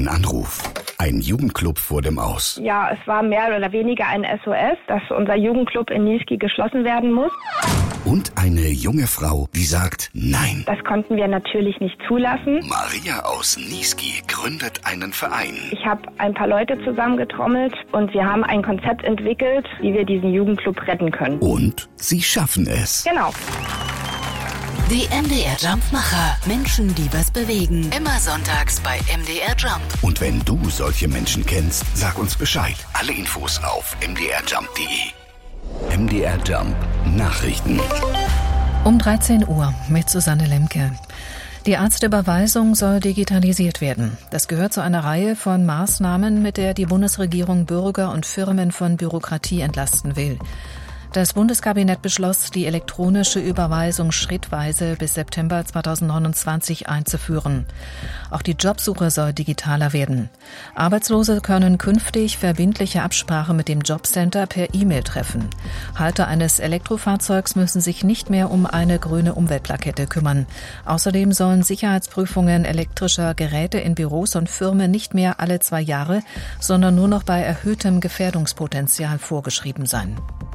Ein Anruf. Ein Jugendclub vor dem Aus. Ja, es war mehr oder weniger ein SOS, dass unser Jugendclub in Niesky geschlossen werden muss. Und eine junge Frau, die sagt Nein. Das konnten wir natürlich nicht zulassen. Maria aus Niesky gründet einen Verein. Ich habe ein paar Leute zusammengetrommelt und wir haben ein Konzept entwickelt, wie wir diesen Jugendclub retten können. Und sie schaffen es. Genau. Die MDR Jump-Macher. Menschen, die was bewegen. Immer sonntags bei MDR Jump. Und wenn du solche Menschen kennst, sag uns Bescheid. Alle Infos auf mdrjump.de. MDR Jump Nachrichten. Um 13 Uhr mit Susanne Lemke. Die Arztüberweisung soll digitalisiert werden. Das gehört zu einer Reihe von Maßnahmen, mit der die Bundesregierung Bürger und Firmen von Bürokratie entlasten will. Das Bundeskabinett beschloss, die elektronische Überweisung schrittweise bis September 2029 einzuführen. Auch die Jobsuche soll digitaler werden. Arbeitslose können künftig verbindliche Absprache mit dem Jobcenter per E-Mail treffen. Halter eines Elektrofahrzeugs müssen sich nicht mehr um eine grüne Umweltplakette kümmern. Außerdem sollen Sicherheitsprüfungen elektrischer Geräte in Büros und Firmen nicht mehr alle 2 Jahre, sondern nur noch bei erhöhtem Gefährdungspotenzial vorgeschrieben sein.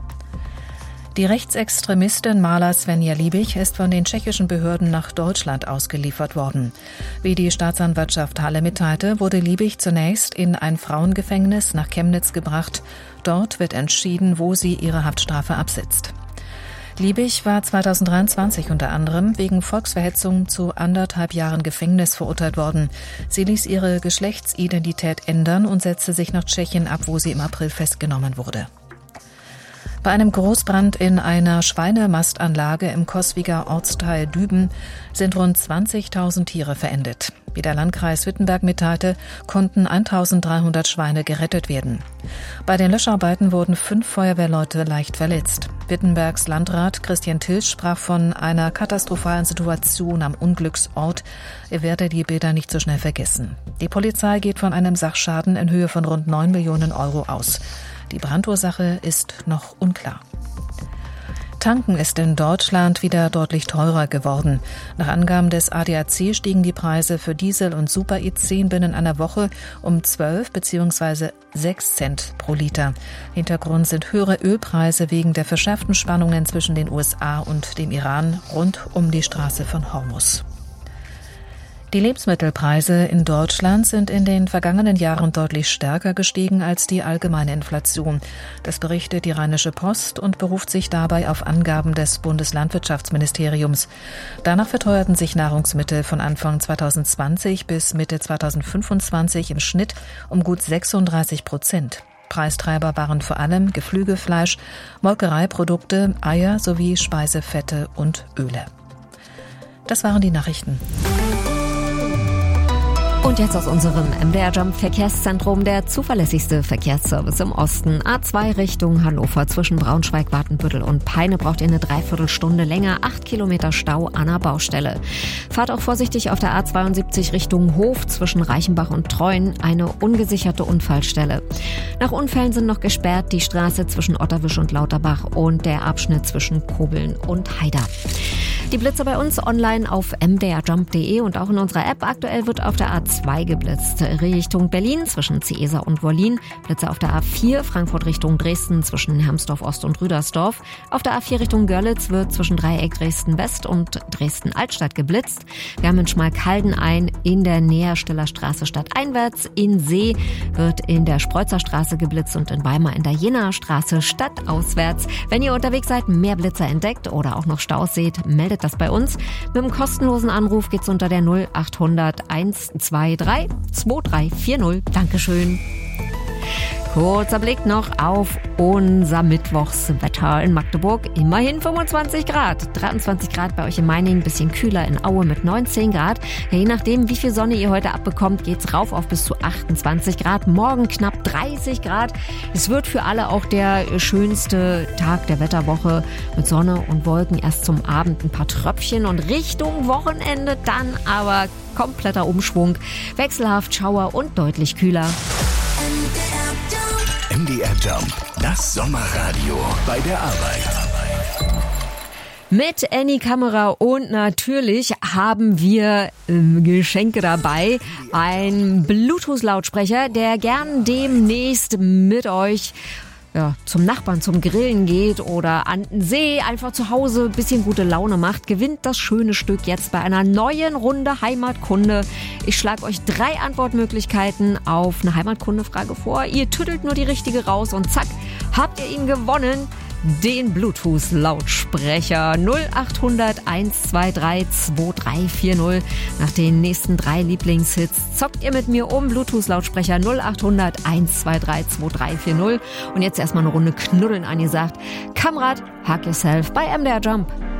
Die Rechtsextremistin Marla Svenja Liebig ist von den tschechischen Behörden nach Deutschland ausgeliefert worden. Wie die Staatsanwaltschaft Halle mitteilte, wurde Liebig zunächst in ein Frauengefängnis nach Chemnitz gebracht. Dort wird entschieden, wo sie ihre Haftstrafe absitzt. Liebig war 2023 unter anderem wegen Volksverhetzung zu 1,5 Jahren Gefängnis verurteilt worden. Sie ließ ihre Geschlechtsidentität ändern und setzte sich nach Tschechien ab, wo sie im April festgenommen wurde. Bei einem Großbrand in einer Schweinemastanlage im Coswiger Ortsteil Düben sind rund 20.000 Tiere verendet. Wie der Landkreis Wittenberg mitteilte, konnten 1.300 Schweine gerettet werden. Bei den Löscharbeiten wurden 5 Feuerwehrleute leicht verletzt. Wittenbergs Landrat Christian Tilsch sprach von einer katastrophalen Situation am Unglücksort. Er werde die Bilder nicht so schnell vergessen. Die Polizei geht von einem Sachschaden in Höhe von rund 9 Millionen Euro aus. Die Brandursache ist noch unklar. Tanken ist in Deutschland wieder deutlich teurer geworden. Nach Angaben des ADAC stiegen die Preise für Diesel und Super E10 binnen einer Woche um 12 bzw. 6 Cent pro Liter. Hintergrund sind höhere Ölpreise wegen der verschärften Spannungen zwischen den USA und dem Iran rund um die Straße von Hormuz. Die Lebensmittelpreise in Deutschland sind in den vergangenen Jahren deutlich stärker gestiegen als die allgemeine Inflation. Das berichtet die Rheinische Post und beruft sich dabei auf Angaben des Bundeslandwirtschaftsministeriums. Danach verteuerten sich Nahrungsmittel von Anfang 2020 bis Mitte 2025 im Schnitt um gut 36%. Preistreiber waren vor allem Geflügelfleisch, Molkereiprodukte, Eier sowie Speisefette und Öle. Das waren die Nachrichten. Und jetzt aus unserem MDR Jump Verkehrszentrum der zuverlässigste Verkehrsservice im Osten. A2 Richtung Hannover zwischen Braunschweig, Watenbüttel und Peine braucht ihr eine Dreiviertelstunde länger. 8 Kilometer Stau an der Baustelle. Fahrt auch vorsichtig auf der A72 Richtung Hof zwischen Reichenbach und Treuen. Eine ungesicherte Unfallstelle. Nach Unfällen sind noch gesperrt die Straße zwischen Otterwisch und Lauterbach und der Abschnitt zwischen Kobeln und Haida. Die Blitze bei uns online auf mdrjump.de und auch in unserer App. Aktuell wird auf der A2 geblitzt. Richtung Berlin zwischen Ciesa und Wollin. Blitze auf der A4 Frankfurt Richtung Dresden zwischen Hermsdorf Ost und Rüdersdorf. Auf der A4 Richtung Görlitz wird zwischen Dreieck Dresden West und Dresden Altstadt geblitzt. Wir haben in Schmalkalden ein in der Nähersteller Straße stadteinwärts. In See wird in der Spreutzer Straße geblitzt und in Weimar in der Jenaer Straße stadtauswärts. Wenn ihr unterwegs seid, mehr Blitzer entdeckt oder auch noch Staus seht, meldet das bei uns. Mit einem kostenlosen Anruf geht's unter der 0800 123 2340. Dankeschön. Kurzer Blick noch auf unser Mittwochswetter in Magdeburg. Immerhin 25 Grad. 23 Grad bei euch in Meiningen, bisschen kühler in Aue mit 19 Grad. Ja, je nachdem, wie viel Sonne ihr heute abbekommt, geht's rauf auf bis zu 28 Grad. Morgen knapp 30 Grad. Es wird für alle auch der schönste Tag der Wetterwoche mit Sonne und Wolken. Erst zum Abend ein paar Tröpfchen und Richtung Wochenende dann aber kompletter Umschwung. Wechselhaft, Schauer und deutlich kühler. MDR Jump, das Sommerradio bei der Arbeit. Mit Any-Kamera und natürlich haben wir Geschenke dabei. Ein Bluetooth-Lautsprecher, der gern demnächst mit euch zum Nachbarn zum Grillen geht oder an den See, einfach zu Hause ein bisschen gute Laune macht, gewinnt das schöne Stück jetzt bei einer neuen Runde Heimatkunde. Ich schlage euch 3 Antwortmöglichkeiten auf eine Heimatkunde-Frage vor. Ihr tüttelt nur die richtige raus und zack, habt ihr ihn gewonnen. Den Bluetooth-Lautsprecher 0800 123 2340. Nach den nächsten 3 Lieblingshits zockt ihr mit mir um. Bluetooth-Lautsprecher 0800 123 2340. Und jetzt erstmal eine Runde Knuddeln angesagt. Kamerad, hug yourself bei MDR Jump.